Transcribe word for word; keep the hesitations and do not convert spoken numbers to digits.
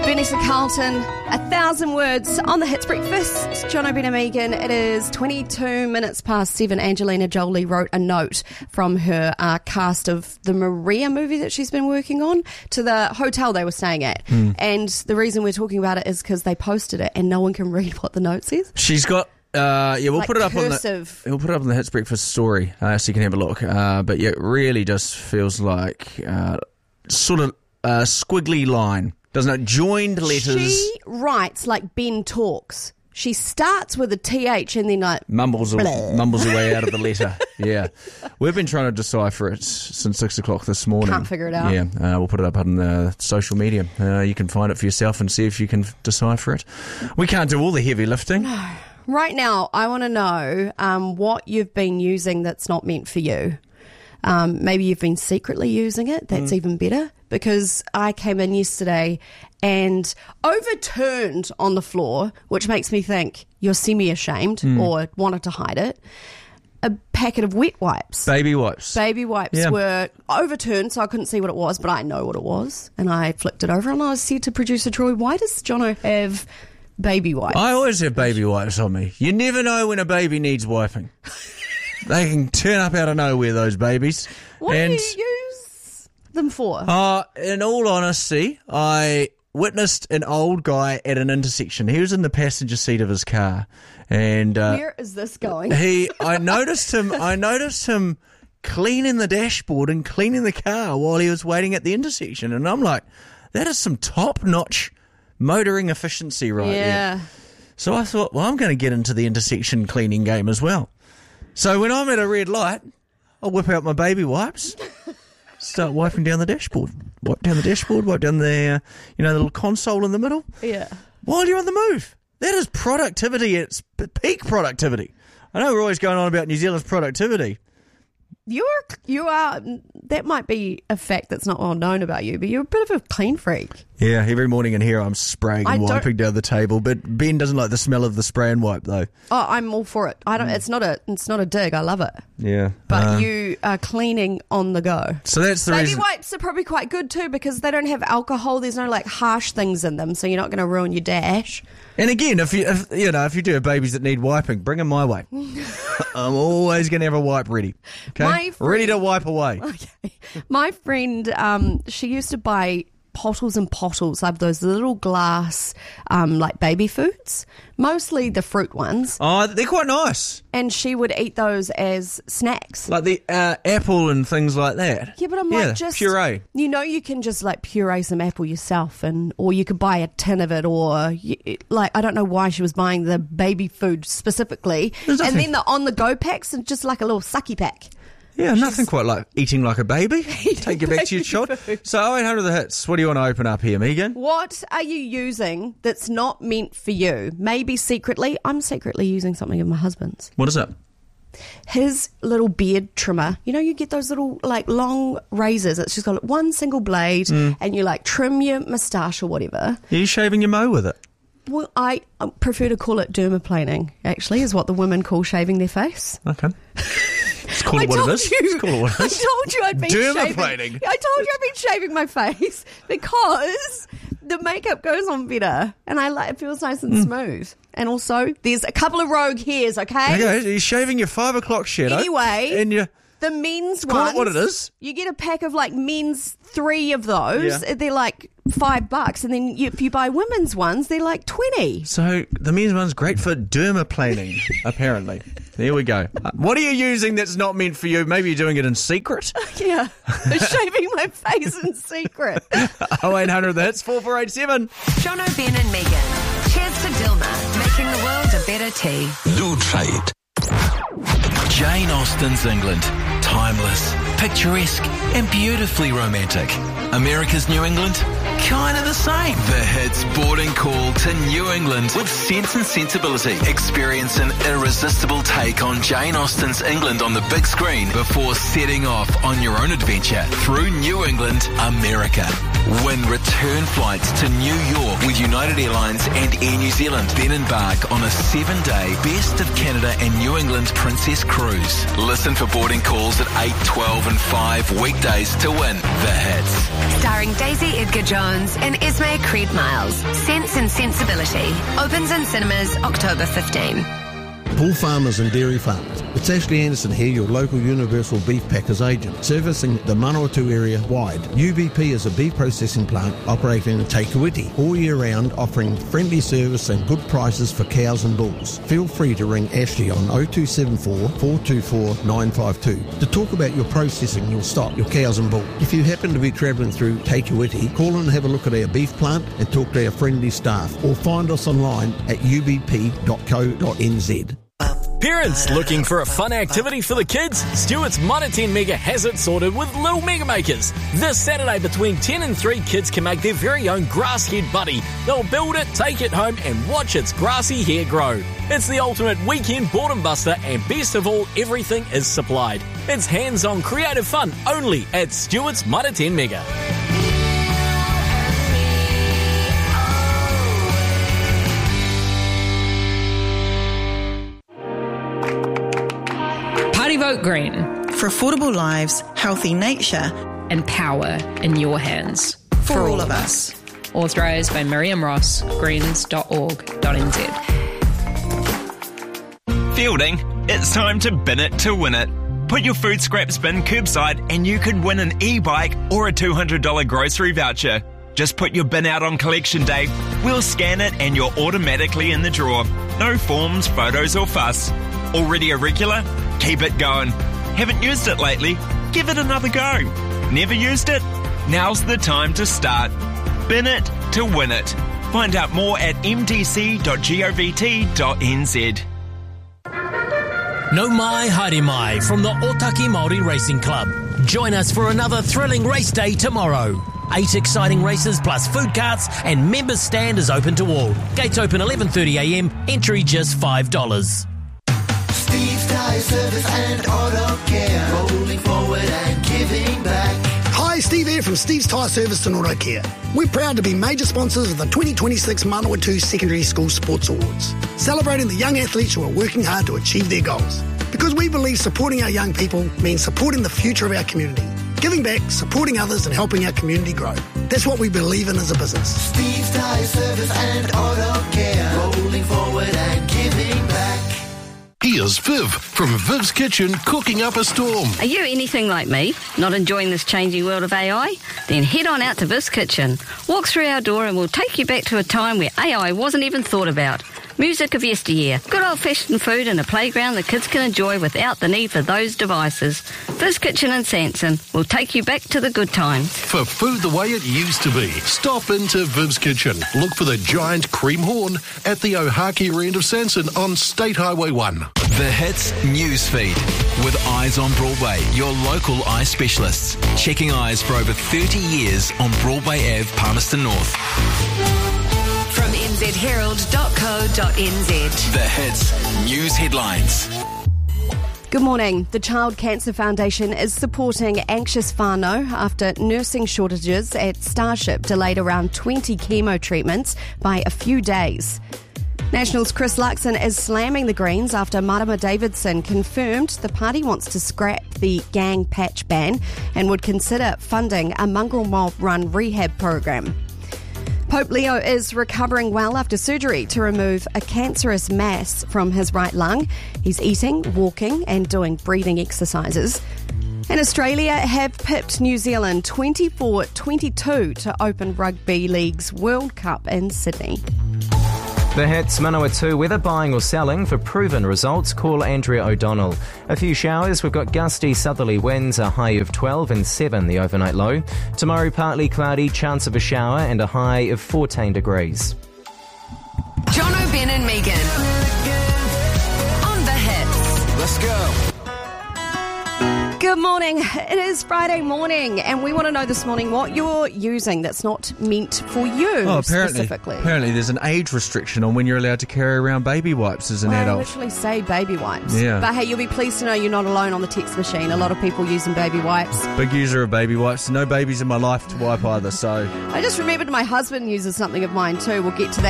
Vanessa Carlton, A Thousand Words on the Hits Breakfast. John O'Brien and Megan. It is twenty-two minutes past seven. Angelina Jolie wrote a note from her uh, cast of the Maria movie that she's been working on to the hotel they were staying at. Mm. And the reason we're talking about it is because they posted it and no one can read what the note says. She's got... Uh, yeah, we'll like put it up cursive. on the. We'll put it up on the Hits Breakfast story, uh, so you can have a look. Uh, but yeah, it really just feels like uh, sort of a squiggly line, doesn't it? Joined letters. She writes like Ben talks. She starts with a T H and then like mumbles a, mumbles her way out of the letter. Yeah, we've been trying to decipher it since six o'clock this morning. Can't figure it out. Yeah, uh, we'll put it up on the social media. Uh, you can find it for yourself and see if you can decipher it. We can't do all the heavy lifting. No. Right now, I want to know um, what you've been using that's not meant for you. Um, maybe you've been secretly using it. That's mm. even better. Because I came in yesterday and overturned on the floor, which makes me think you're semi-ashamed mm. or wanted to hide it, a packet of wet wipes. Baby wipes. Baby wipes yeah. were overturned, so I couldn't see what it was, but I know what it was. And I flicked it over and I said to producer Troy, why does Jono have... baby wipes? I always have baby wipes on me. You never know when a baby needs wiping. They can turn up out of nowhere, those babies. What and, do you use them for? Uh, in all honesty, I witnessed an old guy at an intersection. He was in the passenger seat of his car. And uh, where is this going? He, I noticed him. I noticed him cleaning the dashboard and cleaning the car while he was waiting at the intersection. And I'm like, that is some top-notch motoring efficiency right yeah. there. So I thought, well, I'm going to get into the intersection cleaning game as well. So when I'm at a red light, I'll whip out my baby wipes, start wiping down the dashboard. Wipe down the dashboard, wipe down the, uh, you know, the little console in the middle. Yeah. While you're on the move. That is productivity. It's peak productivity. I know we're always going on about New Zealand's productivity. You're, you are, that might be a fact that's not well known about you, but you're a bit of a clean freak. Yeah, every morning in here I'm spraying and wiping down the table, but Ben doesn't like the smell of the spray and wipe though. Oh, I'm all for it. I don't. It's not a. It's not a dig. I love it. Yeah, but um, you are cleaning on the go. So that's the baby reason. Wipes are probably quite good too because they don't have alcohol. There's no like harsh things in them, so you're not going to ruin your dash. And again, if you if, you know if you do have babies that need wiping, bring them my way. I'm always going to have a wipe ready. Okay, my friend, ready to wipe away. Okay, my friend, um, she used to buy pottles and pottles of those little glass, um, like baby foods, mostly the fruit ones. Oh, they're quite nice. And she would eat those as snacks, like the uh, apple and things like that. Yeah, but I'm yeah, like, just puree. You know, you can just like puree some apple yourself, and or you could buy a tin of it, or you, like I don't know why she was buying the baby food specifically, and then the on the go packs and just like a little sucky pack. Yeah, She's nothing quite like eating like a baby. Take you back to your shot. So oh eight hundred the hits. What do you want to open up here, Megan? What are you using that's not meant for you? Maybe secretly. I'm secretly using something of my husband's. What is it? His little beard trimmer. You know, you get those little like long razors. It's just got one single blade, mm. and you like trim your moustache or whatever. Are you shaving your mo with it? Well, I prefer to call it dermaplaning, actually, is what the women call shaving their face. Okay. Let's call it what it is. Let's call it what it is. I told you I'd been dermaplaning. Shaving, I told you I'd been shaving my face because the makeup goes on better and I like it feels nice and mm. smooth. And also, there's a couple of rogue hairs, okay? Okay, you're shaving your five o'clock shadow. Anyway, and you the men's call ones. Call it what it is. You get a pack of like men's three of those. Yeah. They're like five bucks, and then you, if you buy women's ones, they're like twenty. So the men's one's great for dermaplaning, apparently. There we go. Uh, what are you using that's not meant for you? Maybe you're doing it in secret? Yeah, shaving my face in secret. oh eight hundred, that's four four eight seven. John O'Brien and Megan. Cheers to Dilmah, making the world a better tea. Lube Trade. Jane Austen's England. Timeless, picturesque, and beautifully romantic. America's New England? Kind of the same. The Hits boarding call to New England with Sense and Sensibility. Experience an irresistible take on Jane Austen's England on the big screen before setting off on your own adventure through New England, America. Win return flights to New York with United Airlines and Air New Zealand. Then embark on a seven-day Best of Canada and New England Princess Cruise. Listen for boarding calls at eight, twelve and five weekdays to win the hits. Starring Daisy Edgar-Jones and Esme Creed Miles. Sense and Sensibility. Opens in cinemas October fifteenth. Bull farmers and dairy farmers. It's Ashley Anderson here, your local Universal Beef Packers agent, servicing the Manawatu area wide. U B P is a beef processing plant operating in Te Kuiti all year round, offering friendly service and good prices for cows and bulls. Feel free to ring Ashley on oh two seven four, four two four, nine five two to talk about your processing, your stock, your cows and bulls. If you happen to be travelling through Te Kuiti, call and have a look at our beef plant and talk to our friendly staff, or find us online at u b p dot co dot n z. Parents looking for a fun activity for the kids? Stewart's Mitre ten Mega has it sorted with Little Mega Makers. This Saturday between ten and three, kids can make their very own grass head buddy. They'll build it, take it home and watch its grassy hair grow. It's the ultimate weekend boredom buster, and best of all, everything is supplied. It's hands-on creative fun only at Stewart's Mitre ten Mega. Vote Green. For affordable lives, healthy nature, and power in your hands. For, for all, all of us. Authorised by Miriam Ross, greens dot org dot n z. Fielding, it's time to bin it to win it. Put your food scraps bin curbside and you could win an e-bike or a two hundred dollars grocery voucher. Just put your bin out on collection day. We'll scan it and you're automatically in the draw. No forms, photos or fuss. Already a regular? Keep it going. Haven't used it lately? Give it another go. Never used it? Now's the time to start. Bin it to win it. Find out more at m d c dot govt dot n z. No mai, haere mai from the Otaki Māori Racing Club. Join us for another thrilling race day tomorrow. Eight exciting races plus food carts and members stand is open to all. Gates open eleven thirty a m, entry just five dollars. Steve's Tyre Service and Auto Care, rolling forward and giving back. Hi, Steve here from Steve's Tyre Service and Auto Care. We're proud to be major sponsors of the twenty twenty-six Manawatu Secondary School Sports Awards, celebrating the young athletes who are working hard to achieve their goals. Because we believe supporting our young people means supporting the future of our community, giving back, supporting others and helping our community grow. That's what we believe in as a business. Steve's Tyre Service and Auto Care, rolling forward and giving back. Here's Viv from Viv's Kitchen cooking up a storm. Are you anything like me? Not enjoying this changing world of A I? Then head on out to Viv's Kitchen. Walk through our door and we'll take you back to a time where A I wasn't even thought about. Music of yesteryear, good old-fashioned food and a playground the kids can enjoy without the need for those devices. Viv's Kitchen in Sanson will take you back to the good times. For food the way it used to be, stop into Viv's Kitchen. Look for the giant cream horn at the Ohakere end of Sanson on State Highway one. The Hits Newsfeed with Eyes on Broadway, your local eye specialists. Checking eyes for over thirty years on Broadway Avenue, Palmerston North. From n z herald dot co dot n z. The Hits News Headlines. Good morning. The Child Cancer Foundation is supporting anxious whānau after nursing shortages at Starship delayed around twenty chemo treatments by a few days. National's Chris Luxon is slamming the Greens after Marama Davidson confirmed the party wants to scrap the gang patch ban and would consider funding a mongrel mob-run rehab program. Pope Leo is recovering well after surgery to remove a cancerous mass from his right lung. He's eating, walking and doing breathing exercises. And Australia have pipped New Zealand twenty-four twenty-two to open Rugby League's World Cup in Sydney. The Hits Manawatu weather, buying or selling. For proven results, call Andrea O'Donnell. A few showers. We've got gusty southerly winds, a high of twelve and seven, the overnight low. Tomorrow, partly cloudy, chance of a shower and a high of fourteen degrees. John O'Ben and Megan on The Hits. Let's go. Good morning. It is Friday morning, and we want to know this morning what you're using that's not meant for you Oh, apparently, specifically. apparently there's an age restriction on when you're allowed to carry around baby wipes as an Well, I adult. literally say baby wipes. Yeah. But hey, you'll be pleased to know you're not alone on the text machine. A lot of people using baby wipes. Big user of baby wipes. No babies in my life to wipe either, so... I just remembered my husband uses something of mine too. We'll get to that.